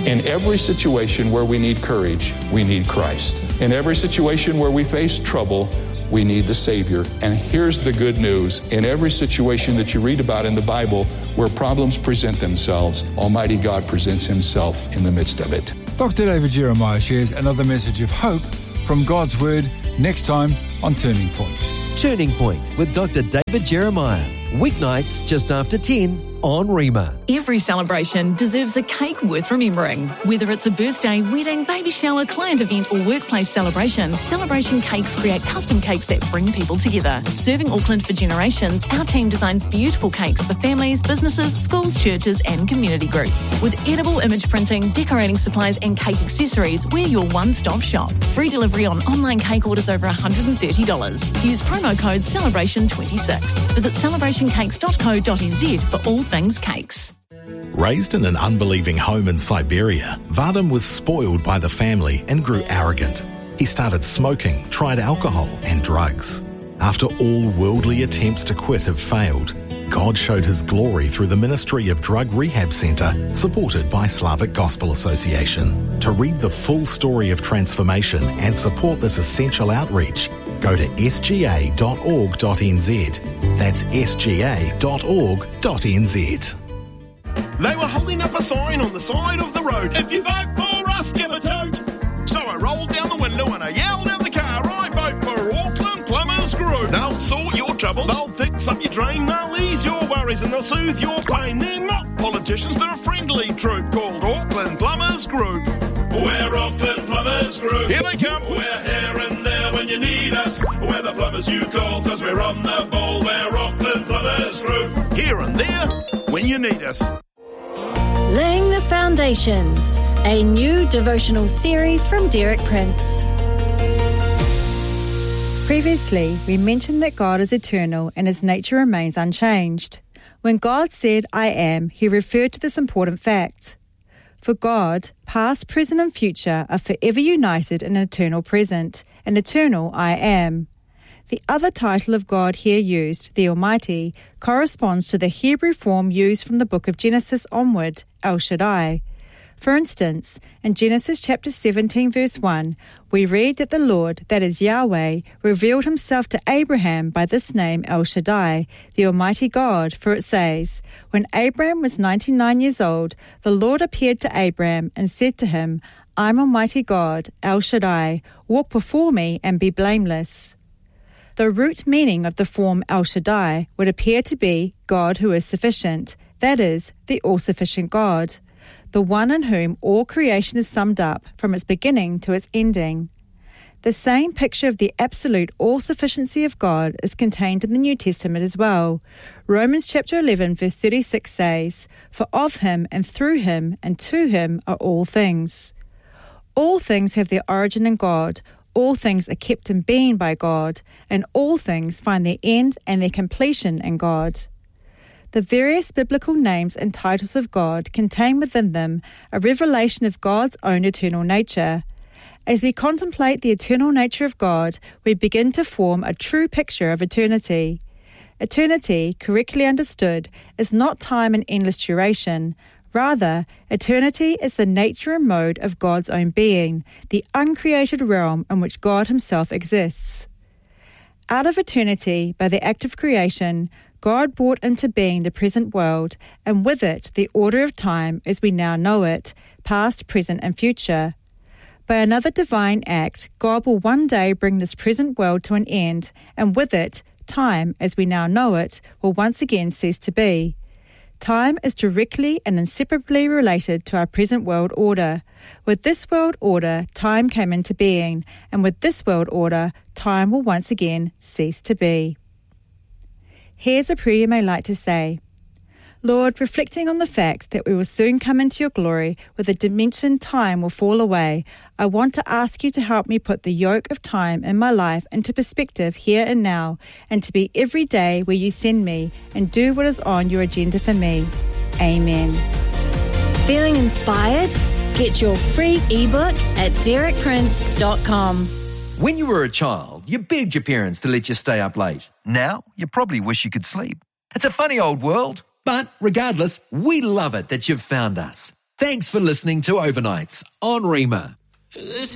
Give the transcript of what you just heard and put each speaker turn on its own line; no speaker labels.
In every situation where we need courage, we need Christ. In every situation where we face trouble, we need the Savior. And here's the good news. In every situation that you read about in the Bible where problems present themselves, Almighty God presents Himself in the midst of it.
Dr. David Jeremiah shares another message of hope from God's Word next time on Turning Point.
Turning Point with Dr. David Jeremiah. Weeknights just after 10 on Rima.
Every celebration deserves a cake worth remembering. Whether it's a birthday, wedding, baby shower, client event or workplace celebration, Celebration Cakes create custom cakes that bring people together. Serving Auckland for generations, our team designs beautiful cakes for families, businesses, schools, churches and community groups. With edible image printing, decorating supplies and cake accessories, we're your one-stop shop. Free delivery on online cake orders over $130. Use promo code CELEBRATION26. Visit celebrationcakes.co.nz for all things cakes.
Raised in an unbelieving home in Siberia, Vadim was spoiled by the family and grew arrogant. He started smoking, tried alcohol and drugs. After all worldly attempts to quit have failed, God showed His glory through the ministry of Drug Rehab Centre, supported by Slavic Gospel Association. To read the full story of transformation and support this essential outreach, go to sga.org.nz. That's sga.org.nz.
They were holding up a sign on the side of the road. If you vote for us, give a toot. So I rolled down the window and I yelled out the car, I vote for Auckland Plumbers Group. They'll sort your troubles, they'll fix up your drain, they'll ease your worries and they'll soothe your pain. They're not politicians, they're a friendly troop called Auckland Plumbers Group. We're Auckland Plumbers Group. Here they come. We're here and there when you need us. We're the plumbers you call, cause we're on the ball. We're Auckland Plumbers Group. Here and there when you need us.
Laying the Foundations, a new devotional series from Derek Prince.
Previously, we mentioned that God is eternal and His nature remains unchanged. When God said, I am, He referred to this important fact. For God, past, present and future are forever united in an eternal present, an eternal I am. The other title of God here used, the Almighty, corresponds to the Hebrew form used from the book of Genesis onward, El Shaddai. For instance, in Genesis chapter 17 verse 1, we read that the Lord, that is Yahweh, revealed Himself to Abraham by this name El Shaddai, the Almighty God, for it says, When Abram was 99 years old, the Lord appeared to Abram and said to him, I'm Almighty God, El Shaddai, walk before me and be blameless. The root meaning of the form El Shaddai would appear to be God who is sufficient, that is, the all-sufficient God, the one in whom all creation is summed up from its beginning to its ending. The same picture of the absolute all-sufficiency of God is contained in the New Testament as well. Romans chapter 11 verse 36 says, For of Him and through Him and to Him are all things. All things have their origin in God. All things are kept in being by God, and all things find their end and their completion in God. The various biblical names and titles of God contain within them a revelation of God's own eternal nature. As we contemplate the eternal nature of God, we begin to form a true picture of eternity. Eternity, correctly understood, is not time and endless duration. Rather, eternity is the nature and mode of God's own being, the uncreated realm in which God Himself exists. Out of eternity, by the act of creation, God brought into being the present world, and with it the order of time as we now know it, past, present and future. By another divine act, God will one day bring this present world to an end, and with it, time, as we now know it, will once again cease to be. Time is directly and inseparably related to our present world order. With this world order, time came into being, and with this world order, time will once again cease to be. Here's a prayer you may like to say. Lord, reflecting on the fact that we will soon come into your glory where the dimension time will fall away, I want to ask you to help me put the yoke of time in my life into perspective here and now, and to be every day where you send me and do what is on your agenda for me. Amen.
Feeling inspired? Get your free ebook at derekprince.com.
When you were a child, you begged your parents to let you stay up late. Now, you probably wish you could sleep. It's a funny old world. But regardless, we love it that you've found us. Thanks for listening to Overnights on Rima.